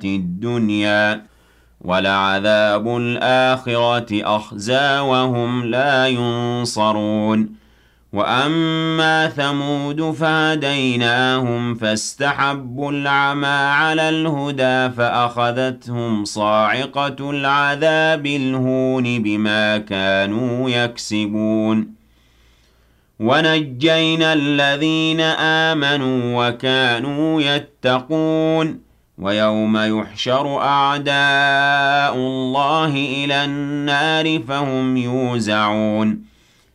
الدُّنْيَا وَلَعَذَابُ الْآخِرَةِ أَخْزَىٰ وَهُمْ لَا يُنصَرُونَ وَأَمَّا ثَمُودُ فَهَدَيْنَاهُمْ فَاسْتَحَبُّوا الْعَمَىٰ عَلَى الْهُدَىٰ فَأَخَذَتْهُمْ صَاعِقَةُ الْعَذَابِ الْهُونِ بِمَا كَانُوا يَكْسِبُونَ وَنَجَّيْنَا الَّذِينَ آمَنُوا وَكَانُوا يَتَّقُونَ وَيَوْمَ يُحْشَرُ أَعْدَاءُ اللَّهِ إِلَى النَّارِ فَهُمْ يُوزَعُونَ